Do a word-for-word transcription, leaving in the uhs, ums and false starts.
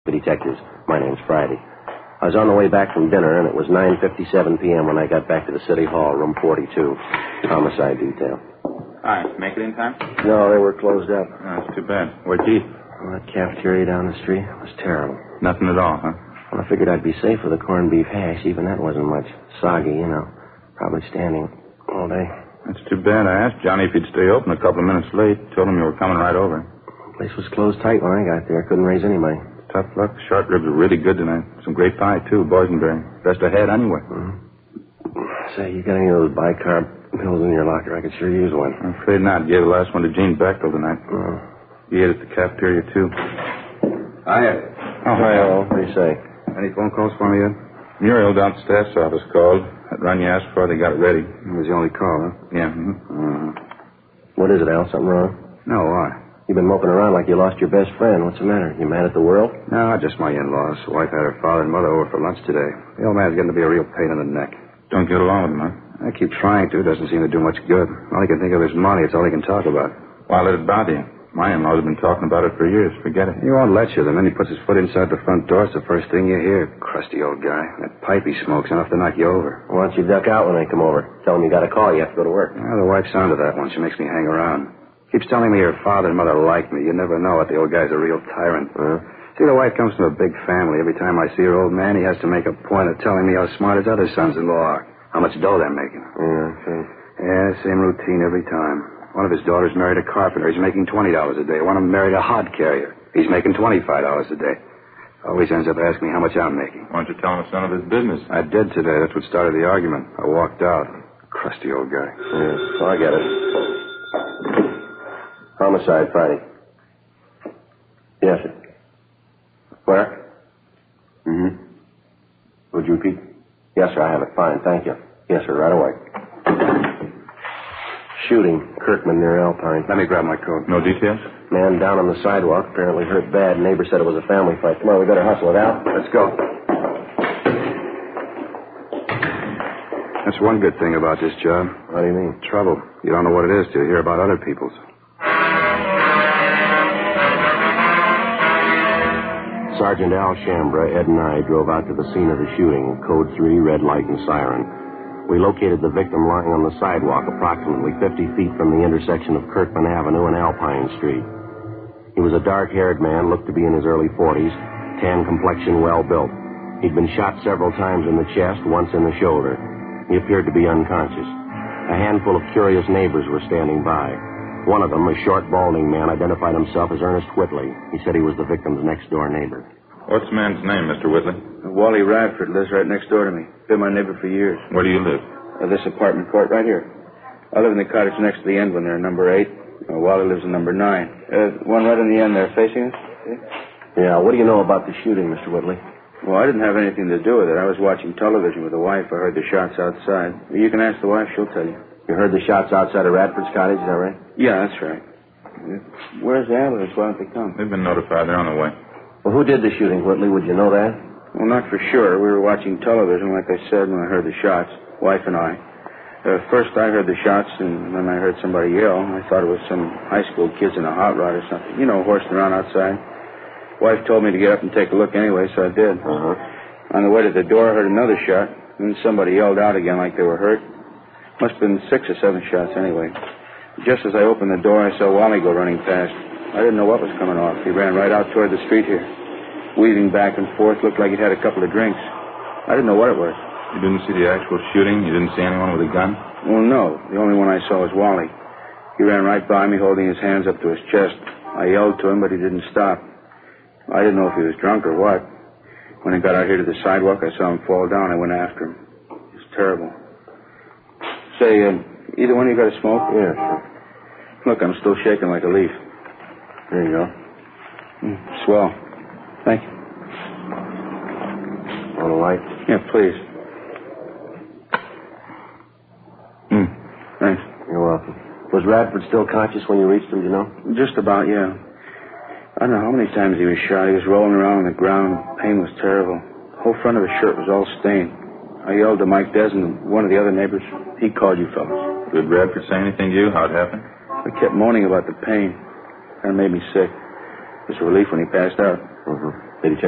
Detectives. My name's Friday. I was on the way back from dinner, and it was nine fifty-seven p.m. when I got back to the City Hall, room forty-two. Homicide detail. Hi, make it in time? No, they were closed up. Oh, that's too bad. Where'd you eat? Well, that cafeteria down the street was terrible. Nothing at all, huh? Well, I figured I'd be safe with the corned beef hash. Even that wasn't much. Soggy, you know. Probably standing all day. That's too bad. I asked Johnny if he'd stay open a couple of minutes late. Told him you were coming right over. The place was closed tight when I got there. Couldn't raise anybody. Tough luck. Short ribs are really good tonight. Some great pie, too. Boysenberry. Best I had anyway. Mm-hmm. Say, you got any of those bicarb pills in your locker? I could sure use one. I'm afraid not. Gave the last one to Gene Bechtel tonight. Oh. He ate at the cafeteria, too. Hiya. Oh, hi, Al. What do you say? Any phone calls for me yet? Muriel down at the staff's office called. That run you asked for, they got it ready. It was the only call, huh? Yeah. Mm-hmm. Uh, What is it, Al? Something wrong? no, why? You've been moping around like you lost your best friend. What's the matter? You mad at the world? No, just my in-laws. The wife had her father and mother over for lunch today. The old man's getting to be a real pain in the neck. Don't get along with him, huh? I keep trying to. Doesn't seem to do much good. All he can think of is money. It's all he can talk about. Why let it bother you? My in-laws have been talking about it for years. Forget it. He won't let you. The minute he puts his foot inside the front door, it's the first thing you hear. Crusty old guy. That pipe he smokes enough to knock you over. Why don't you duck out when they come over? Tell them you got a call. You have to go to work. Well, the wife's onto that one. She makes me hang around. Keeps telling me her father and mother like me. You never know what the old guy's a real tyrant. Uh-huh. See, the wife comes from a big family. Every time I see her old man, he has to make a point of telling me how smart his other sons-in-law are. How much dough they're making. Yeah, see. Yeah, same routine every time. One of his daughters married a carpenter. He's making twenty dollars a day. One of them married a hod carrier. He's making twenty-five dollars a day. Always ends up asking me how much I'm making. Why don't you tell him it's none of his business? I did today. That's what started the argument. I walked out. Crusty old guy. Yeah, so I get it. Homicide, Friday. Yes, sir. Where? Mm-hmm. Would you repeat? Yes, sir, I have it. Fine, thank you. Yes, sir, right away. Shooting. Kirkman near Alpine. Let me grab my coat. No details? Man down on the sidewalk, apparently hurt bad. Neighbor said it was a family fight. Come on, we better hustle it out. Let's go. That's one good thing about this job. What do you mean? Trouble. You don't know what it is till you hear about other people's. Sergeant Al Shambra, Ed and I drove out to the scene of the shooting, code three, red light and siren. We located the victim lying on the sidewalk approximately fifty feet from the intersection of Kirkman Avenue and Alpine Street. He was a dark-haired man, looked to be in his early forties, tan complexion, well-built. He'd been shot several times in the chest, once in the shoulder. He appeared to be unconscious. A handful of curious neighbors were standing by. One of them, a short, balding man, identified himself as Ernest Whitley. He said he was the victim's next-door neighbor. What's the man's name, Mister Whitley? Wally Radford lives right next door to me. Been my neighbor for years. Where do you live? Uh, this apartment court right here. I live in the cottage next to the end when they're number eight. Uh, Wally lives in number nine. Uh, one right in the end there, facing us. See? Yeah, what do you know about the shooting, Mister Whitley? Well, I didn't have anything to do with it. I was watching television with the wife. I heard the shots outside. You can ask the wife. She'll tell you. You heard the shots outside of Radford's cottage, is that right? Yeah, that's right. Where's the ambulance? Why don't they come? They've been notified. They're on the way. Well, who did the shooting, Whitley? Would you know that? Well, not for sure. We were watching television, like I said, when I heard the shots, wife and I. Uh, first, I heard the shots, and then I heard somebody yell. I thought it was some high school kids in a hot rod or something. You know, horsing around outside. Wife told me to get up and take a look anyway, so I did. Uh-huh. On the way to the door, I heard another shot. Then somebody yelled out again like they were hurt. Must have been six or seven shots anyway. Just as I opened the door, I saw Wally go running past. I didn't know what was coming off. He ran right out toward the street here. Weaving back and forth, looked like he'd had a couple of drinks. I didn't know what it was. You didn't see the actual shooting? You didn't see anyone with a gun? Well, no. The only one I saw was Wally. He ran right by me, holding his hands up to his chest. I yelled to him, but he didn't stop. I didn't know if he was drunk or what. When I got out here to the sidewalk, I saw him fall down. I went after him. It was terrible. Say, uh, either one of you got a smoke? Yeah, sure. Look, I'm still shaking like a leaf. There you go. Mm, swell. Thank you. Want a light? Yeah, please. Hmm. Thanks. You're welcome. Was Radford still conscious when you reached him, do you know? Just about, yeah. I don't know how many times he was shot. He was rolling around on the ground. Pain was terrible. The whole front of his shirt was all stained. I yelled to Mike Desmond, one of the other neighbors. He called you fellas. Did Radford say anything to you? How it happened? I kept moaning about the pain. Kind of made me sick. It was a relief when he passed out. Mm-hmm. Did he